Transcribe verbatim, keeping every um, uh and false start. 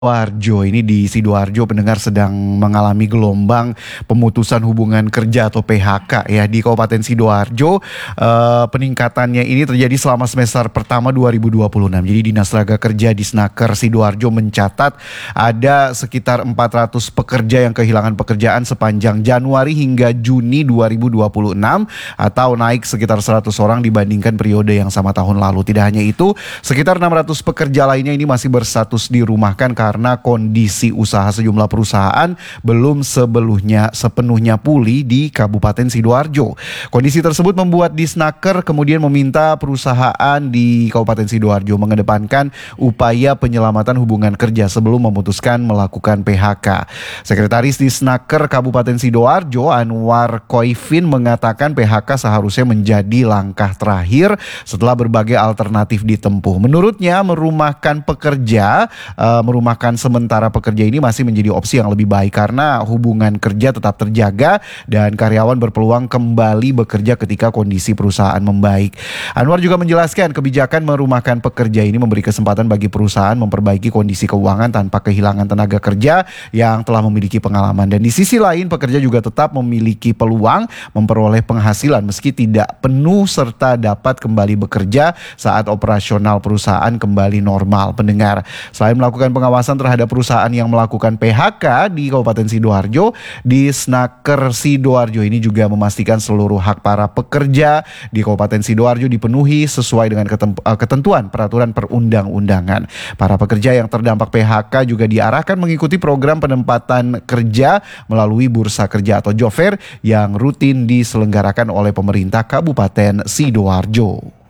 Sidoarjo, ini di Sidoarjo pendengar sedang mengalami gelombang pemutusan hubungan kerja atau P H K ya di Kabupaten Sidoarjo. Eh, peningkatannya ini terjadi selama semester pertama dua ribu dua puluh enam. Jadi Dinas Tenaga Kerja di Snaker Sidoarjo mencatat ada sekitar empat ratus pekerja yang kehilangan pekerjaan sepanjang Januari hingga Juni dua ribu dua puluh enam atau naik sekitar seratus orang dibandingkan periode yang sama tahun lalu. Tidak hanya itu, sekitar enam ratus pekerja lainnya ini masih berstatus dirumahkan karena kondisi usaha sejumlah perusahaan belum sepenuhnya sepenuhnya pulih di Kabupaten Sidoarjo. Kondisi tersebut membuat Disnaker kemudian meminta perusahaan di Kabupaten Sidoarjo mengedepankan upaya penyelamatan hubungan kerja sebelum memutuskan melakukan P H K. Sekretaris Disnaker Kabupaten Sidoarjo Anwar Koifin mengatakan P H K seharusnya menjadi langkah terakhir setelah berbagai alternatif ditempuh. Menurutnya merumahkan pekerja, uh, merumahkan sementara pekerja ini masih menjadi opsi yang lebih baik karena hubungan kerja tetap terjaga dan karyawan berpeluang kembali bekerja ketika kondisi perusahaan membaik. Anwar juga menjelaskan kebijakan merumahkan pekerja ini memberi kesempatan bagi perusahaan memperbaiki kondisi keuangan tanpa kehilangan tenaga kerja yang telah memiliki pengalaman, dan di sisi lain pekerja juga tetap memiliki peluang memperoleh penghasilan meski tidak penuh serta dapat kembali bekerja saat operasional perusahaan kembali normal. Pendengar, selain melakukan pengawasan terhadap perusahaan yang melakukan P H K di Kabupaten Sidoarjo, Disnaker Sidoarjo ini juga memastikan seluruh hak para pekerja di Kabupaten Sidoarjo dipenuhi sesuai dengan ketentuan peraturan perundang-undangan. Para pekerja yang terdampak P H K juga diarahkan mengikuti program penempatan kerja melalui Bursa Kerja atau Job Fair yang rutin diselenggarakan oleh pemerintah Kabupaten Sidoarjo.